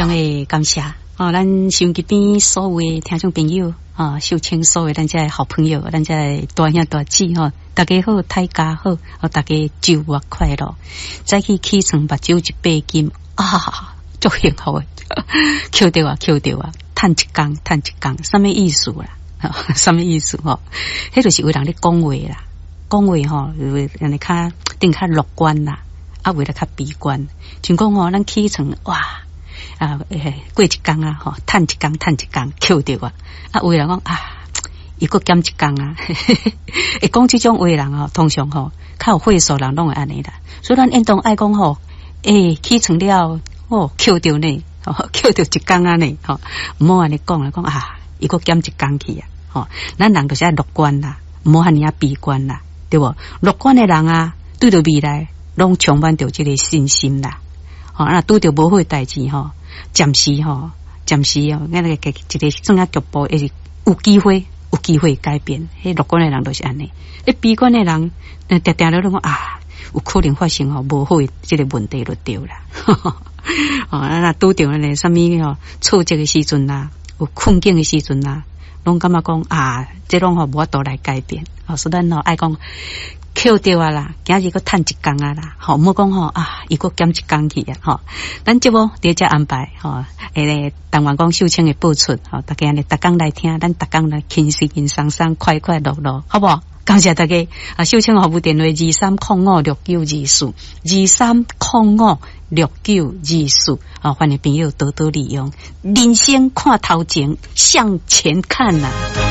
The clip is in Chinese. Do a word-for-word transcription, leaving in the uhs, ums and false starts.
常的感谢哦，咱收音机边所有的听众朋友啊，秀清所有咱这好朋友，咱这大兄大姐吼，大家好，大家好，哦，大家周末快乐，再去起床目睭一百斤啊，足幸福的，扣掉啊，扣掉啊，赚一工，赚一工，什么意思啦？什么意思吼？迄就是为人咧讲话啦，讲话吼，为人哋较定较乐观啦，啊，为了较悲观，像讲吼，咱起床哇。啊，诶，过一工啊，吼，赚一工，赚一工，扣掉啊！啊，有人讲啊，伊个减一工啊，会讲这种话人哦，通常吼，较有会数人拢会安尼啦。所以咱运动爱讲吼，诶，起床了，哦，扣掉呢，吼，扣掉一工啊呢，吼，唔好安尼讲啦，讲啊，伊个减一工去啊，吼，咱人就是爱乐观啦，唔好安尼啊悲观啦，对无？乐观的人啊，对着未来，拢充满着这个信心啦。吼，啊，拄着无好诶代志吼。暂时吼，暂时哦，那个一个算啊局部，会是有机会，有机会改变。迄乐观的人都是安尼，迄悲观的人，定定了拢讲啊，有可能发生吼无好的这个问题就对啦。哦，那拄着呢，什么吼挫折的时阵啦，有困境的时阵啦，拢感觉讲啊，这拢吼无法度来改变。哦，所以咱吼爱讲。扣掉啊啦，今日个趁一工啊啦，好，莫讲吼啊，伊个减一工去啊，吼，咱节目伫遮安排，吼，诶，台湾讲秀清的播出，吼，大家呢，逐工来听，咱逐工来轻轻轻松松，快快乐乐，好不好？感谢大家啊！秀清服务电话二三零五六九二四，二三零五六九二四啊，欢迎朋友多多利用，人生看头前，向前看呐、啊。